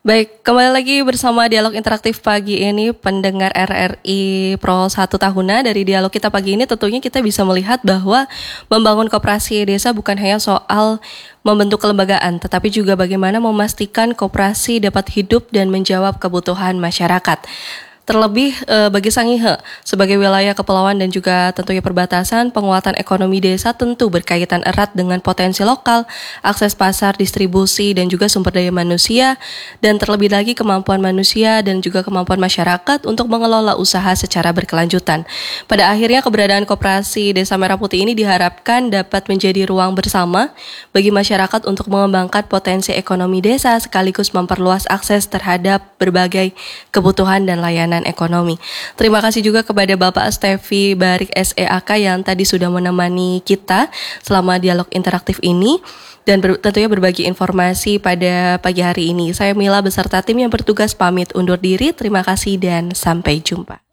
Baik, kembali lagi bersama Dialog Interaktif pagi ini, pendengar RRI Pro 1 Tahuna. Dari dialog kita pagi ini tentunya kita bisa melihat bahwa membangun koperasi desa bukan hanya soal membentuk kelembagaan, tetapi juga bagaimana memastikan koperasi dapat hidup dan menjawab kebutuhan masyarakat. Terlebih bagi Sangihe, sebagai wilayah kepulauan dan juga tentunya perbatasan, penguatan ekonomi desa tentu berkaitan erat dengan potensi lokal, akses pasar, distribusi, dan juga sumber daya manusia, dan terlebih lagi kemampuan manusia dan juga kemampuan masyarakat untuk mengelola usaha secara berkelanjutan. Pada akhirnya keberadaan koperasi Desa Merah Putih ini diharapkan dapat menjadi ruang bersama bagi masyarakat untuk mengembangkan potensi ekonomi desa sekaligus memperluas akses terhadap berbagai kebutuhan dan layanan ekonomi. Terima kasih juga kepada Bapak Stevi Barik SEAK yang tadi sudah menemani kita selama dialog interaktif ini dan tentunya berbagi informasi pada pagi hari ini. Saya Mila beserta tim yang bertugas pamit undur diri. Terima kasih dan sampai jumpa.